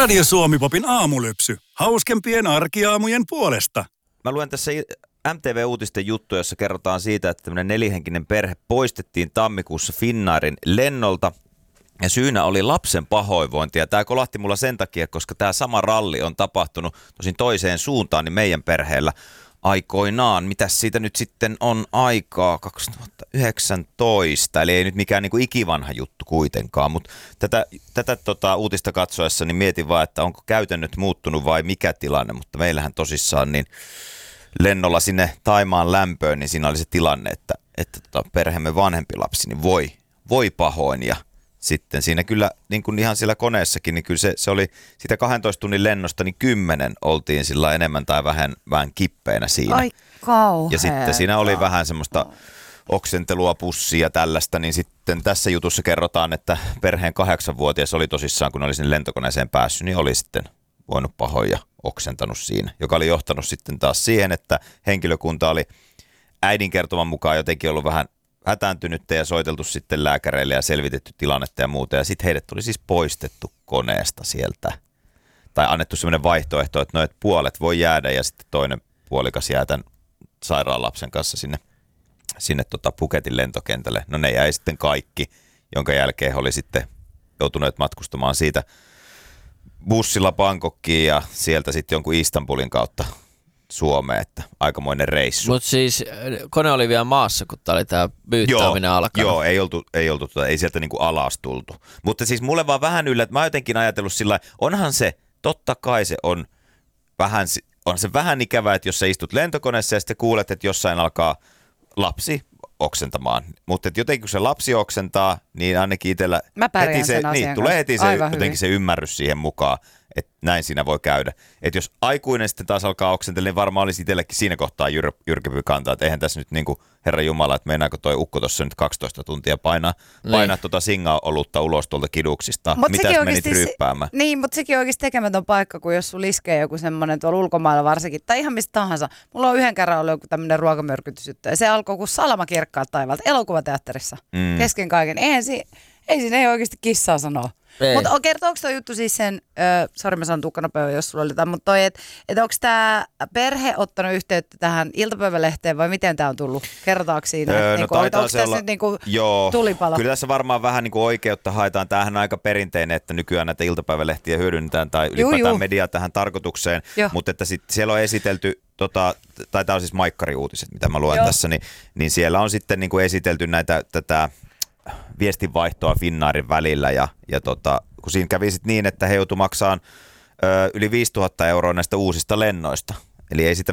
Radio Suomi-popin aamulypsy. Hauskempien arkiaamujen puolesta. Mä luen tässä MTV-uutisten juttu, jossa kerrotaan siitä, että tämmöinen 4-henkinen perhe poistettiin tammikuussa Finnairin lennolta. Ja syynä oli lapsen pahoinvointi. Ja tämä kolahti mulla sen takia, koska tämä sama ralli on tapahtunut tosin toiseen suuntaan niin meidän perheellä aikoinaan. Mitäs siitä nyt sitten on aikaa? 2019. Eli ei nyt mikään niin kuin ikivanha juttu kuitenkaan. Mutta tätä uutista katsoessa niin mietin vaan, että onko käytännöt muuttunut vai mikä tilanne. Mutta meillähän tosissaan niin lennolla sinne Thaimaan lämpöön, niin siinä oli se tilanne, että perheemme vanhempi lapsi niin voi pahoin. Ja sitten siinä kyllä niin kuin ihan siellä koneessakin, niin kyllä se oli siitä 12 tunnin lennosta, niin 10 oltiin sillä enemmän tai vähän kippeinä siinä. Ai kauheeta. Ja sitten siinä oli vähän semmoista oksentelua, pussia tällaista, niin sitten tässä jutussa kerrotaan, että perheen 8-vuotias oli tosissaan, kun oli sinne lentokoneeseen päässyt, niin oli sitten voinut pahoin ja oksentanut siinä, joka oli johtanut sitten taas siihen, että henkilökunta oli äidin kertoman mukaan jotenkin ollut vähän hätääntynyttä ja soiteltu sitten lääkäreille ja selvitetty tilannetta ja muuta. Ja sitten heidät tuli siis poistettu koneesta sieltä. Tai annettu sellainen vaihtoehto, että no, et puolet voi jäädä ja sitten toinen puolikas jää tämän sairaan lapsen kanssa sinne Phuketin lentokentälle. No ne jäi sitten kaikki, jonka jälkeen he oli sitten joutuneet matkustamaan siitä bussilla Bangkokkiin ja sieltä sitten jonkun Istanbulin kautta Suomeen, että aikamoinen reissu. Mutta siis kone oli vielä maassa, kun tämä oli tämä byyttäminen alkanut. Joo, ei sieltä niinku alas tultu. Mutta siis mulle vaan vähän mä oon jotenkin ajatellut sillä onhan se, totta kai se on se vähän ikävää, että jos sä istut lentokoneessa ja sitten kuulet, että jossain alkaa lapsi oksentamaan. Mutta jotenkin kun se lapsi oksentaa, niin ainakin itsellä tulee heti se, jotenkin se ymmärrys siihen mukaan, että näin siinä voi käydä. Että jos aikuinen sitten taas alkaa oksentella, niin varmaan olisi itsellekin siinä kohtaa jyrkempi kantaa, että eihän tässä nyt niin kuin Herra Jumala, että meinaako toi ukko tuossa nyt 12 tuntia painaa singa-olutta ulos tuolta kiduksista. Mitäs menit ryyppäämään? Niin, mutta sekin on oikeasti tekemätön paikka, kun jos sun iskee joku semmoinen tuolla ulkomailla varsinkin, tai ihan mistä tahansa. Mulla on yhden kerran ollut joku tämmöinen ruokamyrkytys, ja se alkoi kuin salama kirkkaat taivaalta elokuvateatterissa kesken kaiken. Ei siinä ei oikeasti kissaa sanoa. Mutta kertooko tuo juttu siis sen, sori mä sanon tukkanopeuden, jos sulla oli jotain, mutta toi, että onko tämä perhe ottanut yhteyttä tähän iltapäivälehteen vai miten tämä on tullut? Kerrotaanko siinä? Onko tässä nyt tulipalo? Kyllä tässä varmaan vähän niin kuin oikeutta haetaan. Tämähän on aika perinteinen, että nykyään näitä iltapäivälehtiä hyödynnetään tai ylipäätään mediaa tähän tarkoitukseen, mutta että sitten siellä on esitelty tai tämä on siis Maikkari-uutiset, mitä mä luen tässä, niin siellä on sitten niin kuin esitelty tätä viestinvaihtoa Finnairin välillä ja kun siinä kävi sitten niin, että he joutuivat maksamaan yli 5 000 € näistä uusista lennoista. Eli ei sitä